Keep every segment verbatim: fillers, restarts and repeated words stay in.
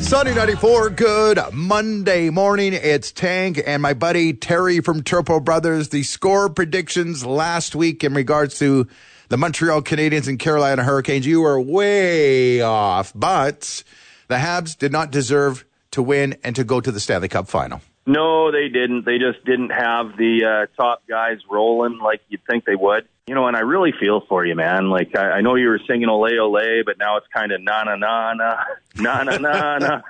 Sunny ninety-four, good Monday morning. It's Tank and my buddy Terry from Turbo Brothers. The score predictions last week in regards to the Montreal Canadiens and Carolina Hurricanes, you were way off, but the Habs did not deserve to win and to go to the Stanley Cup final. No, they didn't. They just didn't have the uh, top guys rolling like you'd think they would. You know, and I really feel for you, man. Like, I, I know you were singing Ole Ole, but now it's kind of na-na-na-na, na-na-na-na.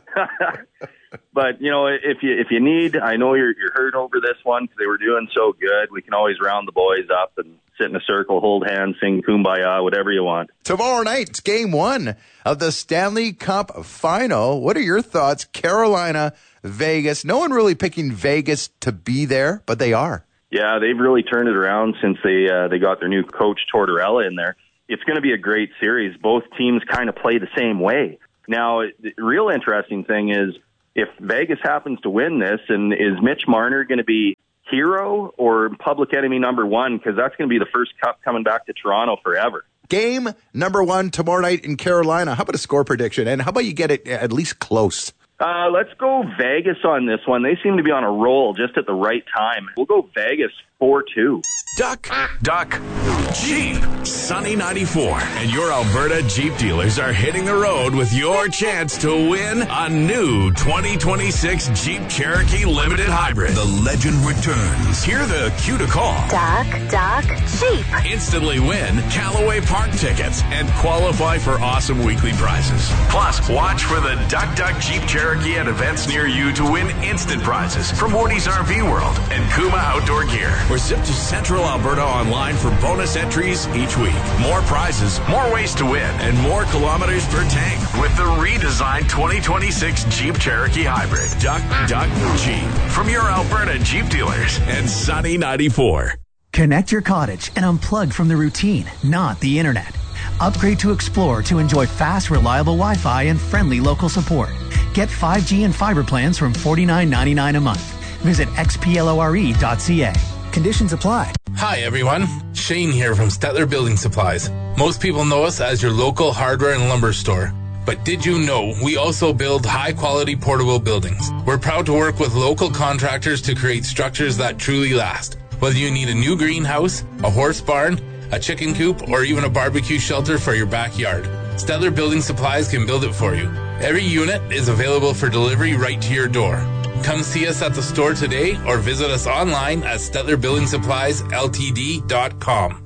But, you know, if you if you need, I know you're, you're hurt over this one because they were doing so good. We can always round the boys up and sit in a circle, hold hands, sing Kumbaya, whatever you want. Tomorrow night, it's game one of the Stanley Cup final. What are your thoughts? Carolina, Vegas. No one really picking Vegas to be there, but they are. Yeah, they've really turned it around since they uh, they got their new coach, Tortorella, in there. It's going to be a great series. Both teams kind of play the same way. Now, the real interesting thing is if Vegas happens to win this, and is Mitch Marner going to be hero or public enemy number one? Because that's going to be the first cup coming back to Toronto forever. Game number one tomorrow night in Carolina. How about a score prediction? And how about you get it at least close? Uh, let's go Vegas on this one. They seem to be on a roll just at the right time. We'll go Vegas four two. Duck, duck, Jeep. Sunny ninety-four and your Alberta Jeep dealers are hitting the road with your chance to win a new twenty twenty-six Jeep Cherokee Limited Hybrid. The legend returns. Hear the cue to call. Duck, duck, Jeep. Instantly win Callaway Park tickets and qualify for awesome weekly prizes. Plus, watch for the Duck, Duck, Jeep Cherokee at events near you to win instant prizes from Woody's R V World and Kuma Outdoor Gear. Or zip to Central Alberta online for bonus entries each week. More prizes, more ways to win, and more kilometers per tank with the redesigned twenty twenty-six Jeep Cherokee Hybrid. Duck, Duck, Jeep. From your Alberta Jeep dealers and Sunny ninety-four. Connect your cottage and unplug from the routine, not the internet. Upgrade to Explore to enjoy fast, reliable Wi-Fi and friendly local support. Get five G and fiber plans from forty-nine ninety-nine a month. Visit x p lore dot c a. Conditions apply. Hi everyone, Shane here from Stettler Building Supplies. Most people know us as your local hardware and lumber store. But did you know we also build high-quality portable buildings? We're proud to work with local contractors to create structures that truly last. Whether you need a new greenhouse, a horse barn, a chicken coop, or even a barbecue shelter for your backyard, Stettler Building Supplies can build it for you. Every unit is available for delivery right to your door. Come see us at the store today or visit us online at stettler building supplies l t d dot com.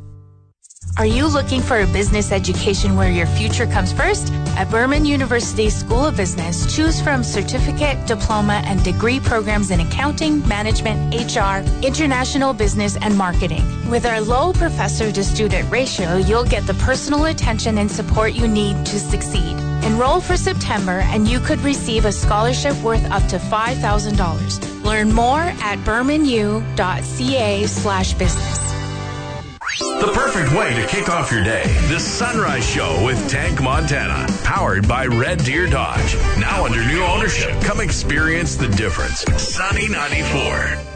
Are you looking for a business education where your future comes first? At Berman University School of Business, choose from certificate, diploma, and degree programs in accounting, management, H R, international business, and marketing. With our low professor-to-student ratio, you'll get the personal attention and support you need to succeed. Enroll for September, and you could receive a scholarship worth up to five thousand dollars. Learn more at bermanu.ca slash business. The perfect way to kick off your day. The Sunrise Show with Tank Montana. Powered by Red Deer Dodge. Now under new ownership. Come experience the difference. Sunny ninety-four.